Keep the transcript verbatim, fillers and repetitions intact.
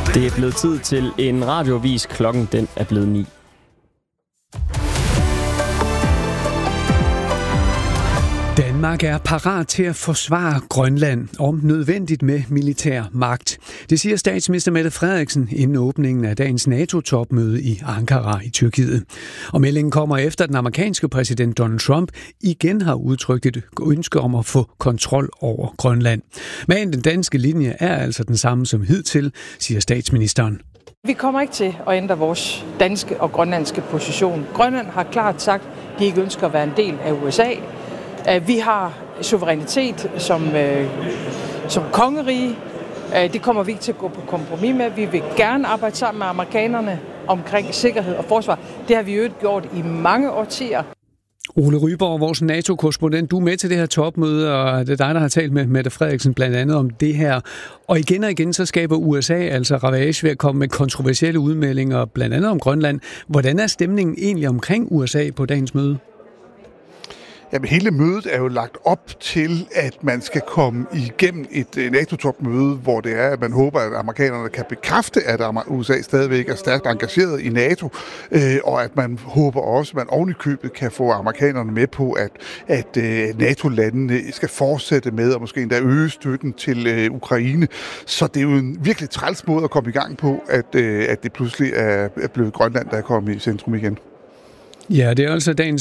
Det er blevet tid til en radioavis. Klokken den er blevet ni. Danmark er parat til at forsvare Grønland, om nødvendigt med militær magt. Det siger statsminister Mette Frederiksen inden åbningen af dagens NATO-topmøde i Ankara i Tyrkiet. Og meldingen kommer efter, at den amerikanske præsident Donald Trump igen har udtrykt et ønske om at få kontrol over Grønland. Men den danske linje er altså den samme som hidtil, siger statsministeren. Vi kommer ikke til at ændre vores danske og grønlandske position. Grønland har klart sagt, at de ikke ønsker at være en del af U S A. Vi har suverænitet som, øh, som kongerige. Det kommer vi ikke til at gå på kompromis med. Vi vil gerne arbejde sammen med amerikanerne omkring sikkerhed og forsvar. Det har vi jo gjort i mange årtier. Ole Ryborg, vores NATO-korrespondent, du er med til det her topmøde, og det er dig, der har talt med Mette Frederiksen blandt andet om det her. Og igen og igen så skaber U S A altså ravage ved at komme med kontroversielle udmeldinger, blandt andet om Grønland. Hvordan er stemningen egentlig omkring U S A på dagens møde? Jamen, hele mødet er jo lagt op til, at man skal komme igennem et NATO-topmøde, hvor det er, at man håber, at amerikanerne kan bekræfte, at U S A stadigvæk er stærkt engageret i NATO, og at man håber også, at man oven i købet kan få amerikanerne med på, at, at NATO-landene skal fortsætte med, og måske endda øge støtten til Ukraine. Så det er jo en virkelig træls måde at komme i gang på, at, at det pludselig er blevet Grønland, der er kommet i centrum igen. Ja, det er altså dagens